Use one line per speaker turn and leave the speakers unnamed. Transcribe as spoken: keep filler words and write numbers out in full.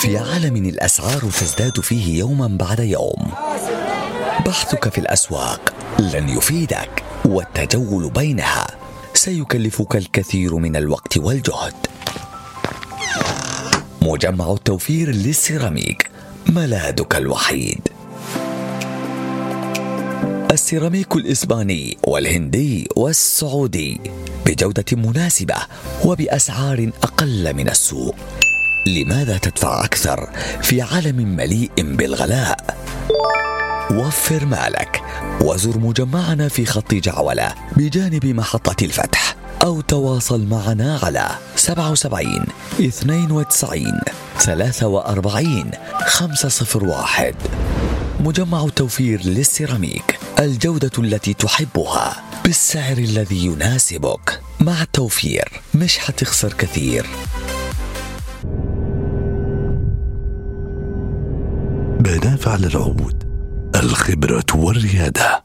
في عالم الأسعار تزداد فيه يوما بعد يوم، بحثك في الأسواق لن يفيدك، والتجول بينها سيكلفك الكثير من الوقت والجهد. مجمع التوفير للسيراميك ملاذك الوحيد. السيراميك الإسباني والهندي والسعودي بجودة مناسبة وبأسعار أقل من السوق. لماذا تدفع أكثر في عالم مليء بالغلاء؟ وفر مالك وزر مجمعنا في خط جعولة بجانب محطة الفتح، أو تواصل معنا على سبعة سبعين اثنين وتسعين ثلاثة وأربعين خمسة صفر واحد. مجمع التوفير للسيراميك، الجودة التي تحبها بالسعر الذي يناسبك. مع التوفير مش هتخسر كثير.
بنافع للعود، الخبرة والريادة.